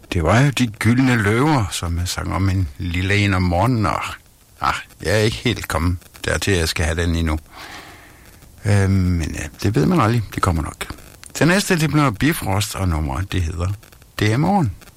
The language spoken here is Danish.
Det var jo De Gyldne Løver, som jeg sang om en lille en om morgenen, og jeg er ikke helt kommet dertil, jeg skal have den endnu. Men ja, det ved man aldrig. Det kommer nok. Det næste, det bliver Bifrost, og nummeret, det hedder Det er morgen.